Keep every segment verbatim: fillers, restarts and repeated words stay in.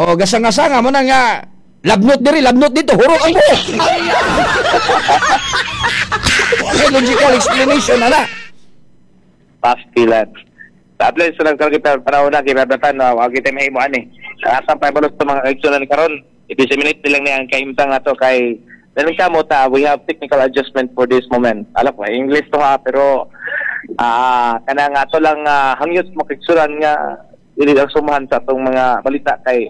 O, gasang-gasanga mo na nga. Labnot diri, labnot dito. Hurot ang buhok. Okay, logical explanation, ana. Pastilan. Tablet sa lang kita panahon na kibabatan na wag kita mahimuan eh. Sa pa balos to mga action ni karon. I-disseminate nilang ni ang kahimtang nato kay dahil kamo ta we have technical adjustment for this moment. Alam ko English to ha pero ah uh, kana nga to lang uh, hangyot mo kigsuran nga dili ang sumahan sa tong mga balita kay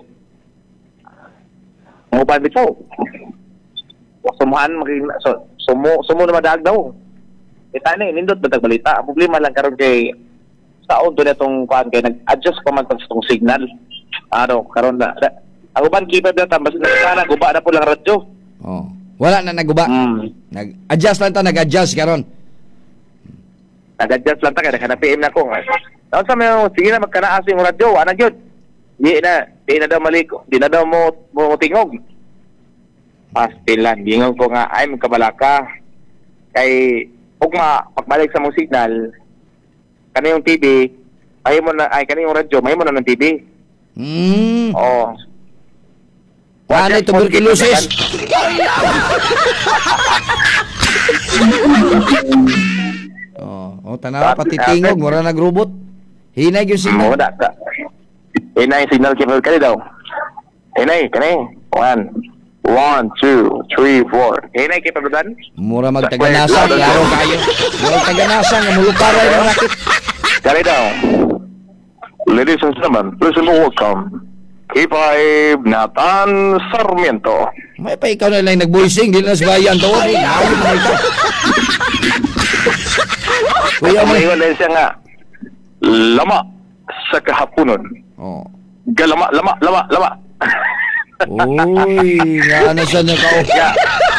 mo ba bitaw. Sumahan maging so, sumo sumo na madag daw. Kita ni nindot batag balita. Ang problema lang karon kay taon doon itong kuhan kay nag-adjust pa man sa itong signal. Ano, karon na. Ang uban keeper na tambas na sana, guba na po lang radyo. Oh. Wala na naguba. Mm. Nag-adjust lang ta, nag-adjust karon. Nag-adjust lang ta, kaya naka-P M na ko. Taon sa mga, sige na magkanaas yung radyo, wala yun. Di na, di na daw maliko, di na daw mo, mo tingog. Pastilan, bingog ko nga, ay magkabalaka. Kay, huwag ma, pagbalik sa mong signal, kani yung T V, ay mo na ay kani yung radyo, may mo na ng T V. Hmm. Oh. Ano ito, tuberculosis? oh, oh tanawa pati tingog, mura nagrobot. Hinay yung signal. Mo da ka. Hinay signal kay kani daw. Hinay kani. One. One, two, three, four. Hinay kay pagdan. Mura magtaganasa, klaro kayo. Mura taganasa nga muluparay ng rakit. Kani daw. Ladies and gentlemen, please and welcome. K five Nathan Sarmiento. May pa ikaw na lang nag-voicing, di na sa bayan to. Ay, ayun na ikaw. Kuya mo. May wala siya nga. Lama sa kahaponon. Oh. Galama, lama, lama, lama. Uy, nga na siya na kao. Ya,